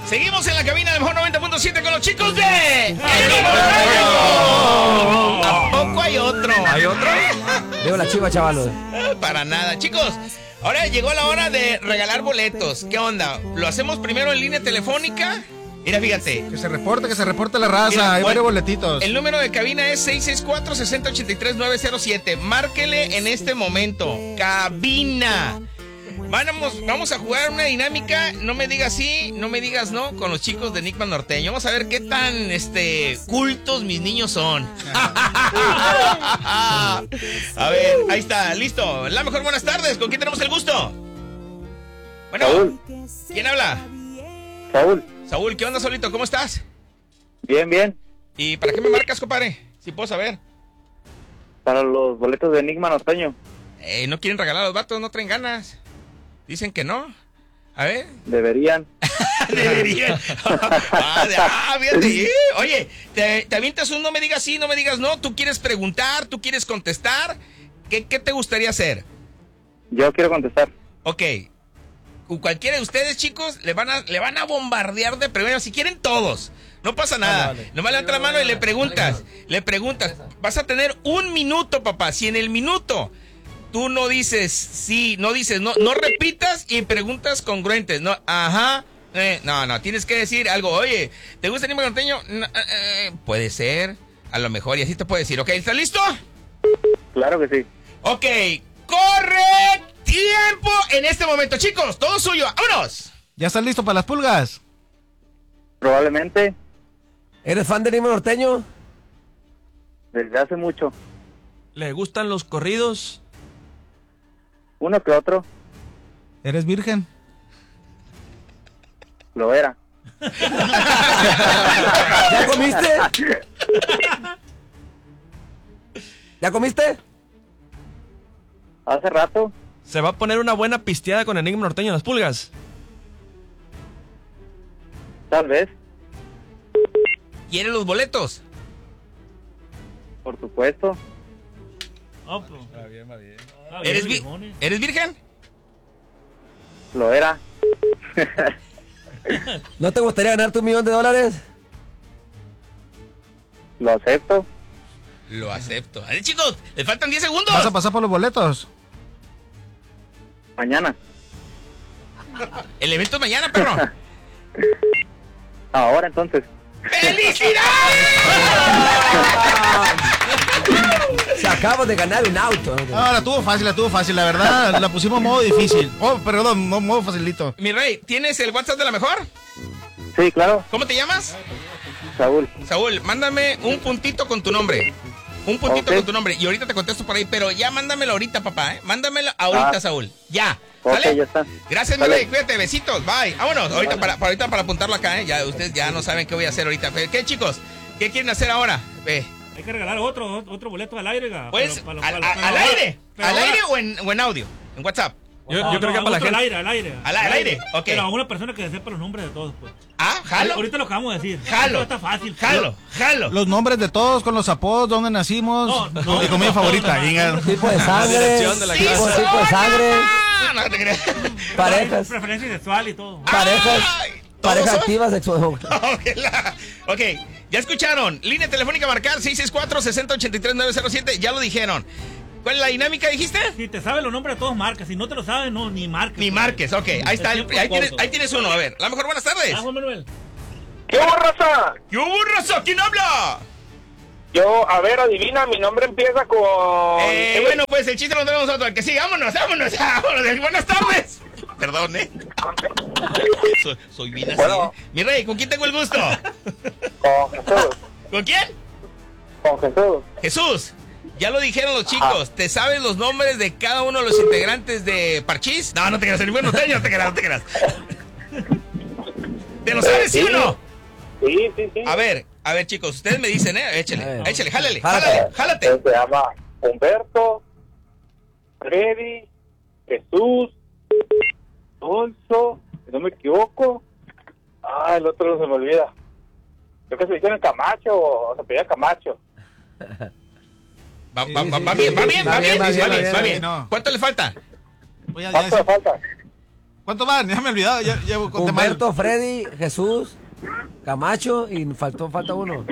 Seguimos en la cabina del mejor 90.7 con los chicos de... ¿A poco hay otro? ¿Hay otro? Digo la chiva, chavalos. Para nada. Chicos, ahora llegó la hora de regalar boletos. ¿Qué onda? ¿Lo hacemos primero en línea telefónica? Mira, fíjate. Que se reporte la raza. Mira, hay bueno, varios boletitos. El número de cabina es 664-6083-907. Márquele en este momento. Cabina. Vamos a jugar una dinámica. No me digas sí, no me digas no, con los chicos de Enigma Norteño. Vamos a ver qué tan cultos mis niños son. A ver, ahí está, listo. La mejor, buenas tardes. ¿Con quién tenemos el gusto? Bueno, Saúl. ¿Quién habla? Saúl. Saúl, ¿qué onda, Solito? ¿Cómo estás? Bien, bien. ¿Y para qué me marcas, compadre? Si puedo saber. Para los boletos de Enigma Norteño. No quieren regalar a los vatos, no traen ganas. Dicen que no. A ver. Deberían. Deberían. Fíjate. Oye, te avientas un no me digas sí, no me digas no. ¿Tú quieres preguntar? ¿Tú quieres contestar? ¿Qué te gustaría hacer? Yo quiero contestar. Ok. Cualquiera de ustedes, chicos, le van a bombardear de preguntas. Si quieren todos, no pasa nada. Vale. Nomás levanta la mano y le preguntas. Vas a tener 1 minuto, papá. Si en el minuto tú no dices sí, no dices no repitas y preguntas congruentes. No, ajá. No, tienes que decir algo. Oye, ¿te gusta el Enigma Norteño? No, puede ser, a lo mejor, y así te puedo decir. Ok, ¿estás listo? Claro que sí. Ok, corre tiempo en este momento, chicos, todo suyo, vámonos. ¿Ya estás listo para las pulgas? Probablemente ¿Eres fan de Enigma Norteño? desde hace mucho. ¿Le gustan los corridos? Uno que otro ¿Eres virgen? lo era. ¿Ya comiste? ¿Ya comiste? Hace rato. ¿Se va a poner una buena pisteada con Enigma Norteño en las pulgas? Tal vez. ¿Quieren los boletos? Por supuesto. Va bien. ¿Eres virgen? Lo era. ¿No te gustaría ganarte $1,000,000? Lo acepto. Lo acepto. A ver, chicos, les faltan 10 segundos. ¿Vas a pasar por los boletos? Mañana. El evento es mañana, perro. Ahora entonces. ¡Felicidades! Se acaba de ganar un auto. No, la tuvo fácil, la verdad. La pusimos en modo difícil. Oh, perdón, modo facilito. Mi rey, ¿tienes el WhatsApp de la mejor? Sí, claro. ¿Cómo te llamas? Saúl. Saúl, mándame un puntito con tu nombre. Un puntito Ok. con tu nombre. Y ahorita te contesto por ahí, pero ya mándamelo ahorita, papá, ¿eh? Mándamelo ahorita, Saúl. Ya. Ok, ¿Sale? ya está. Gracias, mi Sale. rey. Cuídate, besitos. Bye. Vámonos. Ahorita para apuntarlo acá, ¿eh? Ya ustedes ya no saben qué voy a hacer ahorita. ¿Qué, chicos? ¿Qué quieren hacer ahora? Hay que regalar otro boleto al aire. Pues, Pero ¿al ahora- aire? pero ¿Al ahora- aire o en audio? ¿En WhatsApp? Yo creo que para la otro gente... al aire. Al aire, ok. Pero a una persona que sepa los nombres de todos, pues. Ah, jalo. Ahorita lo acabamos de decir. Jalo. Esto está fácil. Jalo. Los nombres de todos con los apodos, dónde nacimos, No, mi comida favorita. no, Venga. Tipo de sangre. dirección de la tipo casa. de sangre. No te creas. Parejas. Preferencia sexual y todo. Parejas. Ay, ¿todos Pareja son? activa sexual. Ok, ya escucharon. Línea telefónica a marcar 664-6083-907. Ya lo dijeron. ¿Cuál es la dinámica, dijiste? Si te sabes los nombres de todos, marcas. Si no te lo sabes, no, ni marques. Ni marques, ok. Ahí está. El tiempo Ahí corto. tienes uno. A ver, la mejor, buenas tardes. Juan Manuel. ¿Qué raza? ¿Qué hubo, raza? ¿Quién habla? Yo, a ver, adivina, mi nombre empieza con... Bueno, pues el chiste lo tenemos nosotros. El que sí, vámonos. Buenas tardes. Perdón, Soy bien así. Bueno. Mi rey, ¿con quién tengo el gusto? Con Jesús. ¿Con quién? Con Jesús. Jesús. Ya lo dijeron los chicos. ¿Te sabes los nombres de cada uno de los integrantes de Parchís? No te creas, el buen norteño, no te creas. ¿Te lo sabes, sí o no? Sí. A ver, chicos, ustedes me dicen, échale, jálale. Se llama Humberto, Freddy, Jesús, Alonso, si no me equivoco. El otro no se me olvida. Creo que se dice Camacho o se pedía Camacho. Va bien. Va bien. ¿Cuánto le falta? No. ¿Cuánto le falta? ¿Cuántos van? Ya me he olvidado. Ya conté mal. Humberto, Freddy, Jesús, Camacho y falta uno.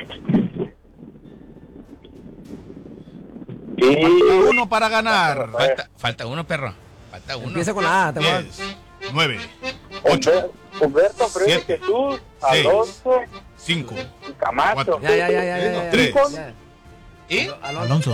Falta uno para ganar. Falta uno, perro. Falta uno. Empieza con la A. 10, 9, 8, Humberto, Freddy, 7, Jesús, 6, Alonso 5, y Camacho. 4. Ya. Tres. Ya. ¿Y? Alonso.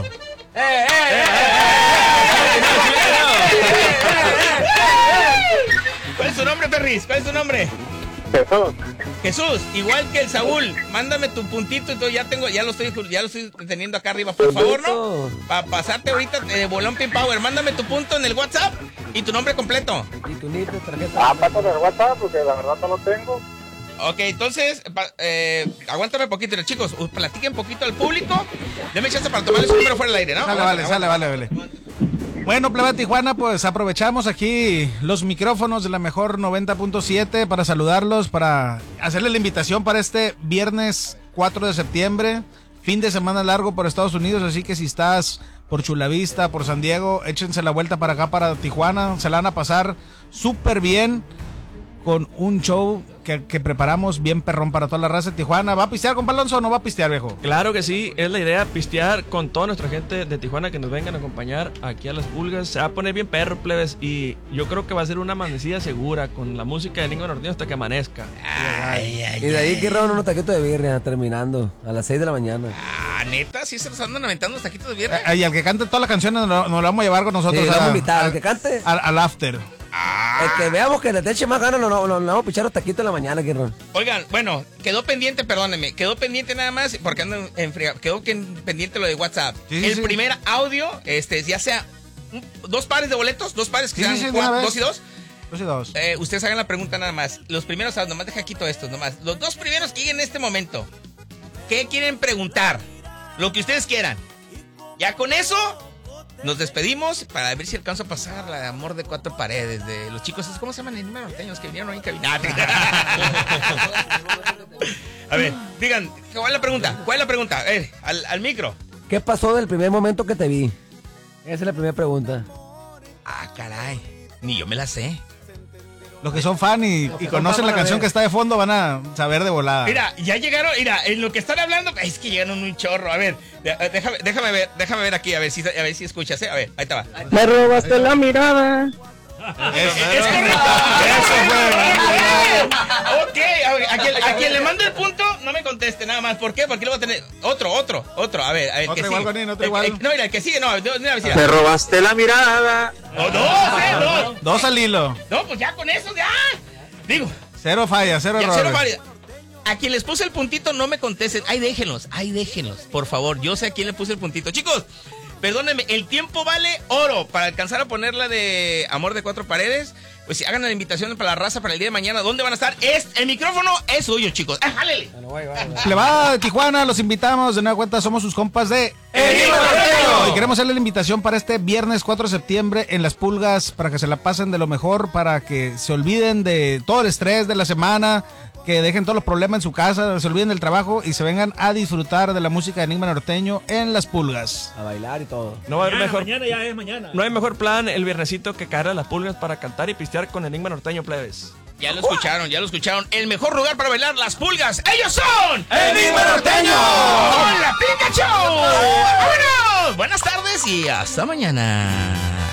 ¿Cuál es su nombre, perris? ¿Cuál es su nombre? Jesús. Jesús, igual que el Saúl, mándame tu puntito y todo, ya lo estoy teniendo acá arriba, por favor, ¿no? Para pasarte ahorita bolón pin power, mándame tu punto en el WhatsApp y tu nombre completo. Y tu NIP, tarjeta. Pásame el WhatsApp porque la verdad no lo tengo. Ok, entonces, aguántame poquito, chicos, platiquen poquito al público. Denme chance para tomarles un número fuera del aire, ¿no? Vale. Bueno, plebe de Tijuana, pues aprovechamos aquí los micrófonos de la mejor 90.7 para saludarlos, para hacerles la invitación para este viernes 4 de septiembre, fin de semana largo por Estados Unidos, así que si estás por Chula Vista, por San Diego, échense la vuelta para acá, para Tijuana, se la van a pasar súper bien con un show que preparamos bien perrón para toda la raza de Tijuana. ¿Va a pistear, compa Alonso, o no va a pistear, viejo? Claro que sí, es la idea, pistear con toda nuestra gente de Tijuana que nos vengan a acompañar aquí a Las Pulgas. Se va a poner bien perro, plebes, y yo creo que va a ser una amanecida segura con la música de Enigma Norteño hasta que amanezca. Y de ahí que roban unos taquitos de birria terminando a las 6 de la mañana. Neta, sí se los andan aventando los taquitos de viernes. Y al que cante todas las canciones nos lo vamos a llevar con nosotros. Sí, lo vamos a invitar, al que cante. Al after. El que veamos que le eche más ganas, no vamos a pichar los taquitos en la mañana, Kirron. Oigan, bueno, quedó pendiente, perdónenme, quedó pendiente nada más, porque ando en fría, quedó pendiente lo de WhatsApp. Sí. Primer audio, ya sea dos pares de boletos, dos pares que sean dos y dos. 2 y 2. Ustedes hagan la pregunta nada más. Los primeros, nomás deja quito esto, nomás. Los dos primeros que lleguen en este momento, ¿qué quieren preguntar? Lo que ustedes quieran. Ya con eso nos despedimos para ver si alcanzo a pasar la Amor de Cuatro Paredes de los chicos. ¿Cómo se llaman? Enigma Norteños que vinieron hoy en cabina. A ver, digan, ¿cuál es la pregunta? ¿Cuál es la pregunta? A ver, al micro. ¿Qué pasó del primer momento que te vi? Esa es la primera pregunta. Ah, caray. Ni yo me la sé. Los que son fan y conocen la canción que está de fondo van a saber de volada. Mira, ya llegaron, en lo que están hablando, es que llegaron un chorro. A ver, déjame ver aquí, a ver si escuchas, A ver, ahí te va. Me robaste la mirada. Es correcto. Eso fue. Ok, a quien le mande el punto, no me conteste nada más. ¿Por qué? Porque luego va a tener otro. A ver, Otro que igual, sigue. Gonín, otro igual. No, mira, el que sigue, no, Me robaste la mirada. Dos. 2 al hilo. No, pues ya con eso, ya. Digo, 0 falla, 0 ya, errores. cero válida. A quien les puse el puntito, no me contesten. Ahí déjenlos, por favor. Yo sé a quién le puse el puntito. Chicos, perdónenme, el tiempo vale oro. Para alcanzar a poner la de Amor de Cuatro Paredes, pues si hagan la invitación para la raza para el día de mañana. ¿Dónde van a estar? El micrófono es suyo, chicos. ¡Jálele! Le va de Tijuana, los invitamos. De nueva cuenta, somos sus compas de Enigma Norteño. Y queremos hacerle la invitación para este viernes 4 de septiembre en Las Pulgas, para que se la pasen de lo mejor, para que se olviden de todo el estrés de la semana, que dejen todos los problemas en su casa, se olviden del trabajo y se vengan a disfrutar de la música de Enigma Norteño en Las Pulgas. A bailar y todo. No va a haber Mañana ya es mañana. No hay mejor plan el viernesito que caer a Las Pulgas para cantar y pistear con Enigma Norteño, plebes. Ya lo escucharon. El mejor lugar para bailar Las Pulgas. ¡Ellos son! ¡Enigma Norteño! ¡Hola, Pikachu! ¡Vámonos! Buenas tardes y hasta mañana.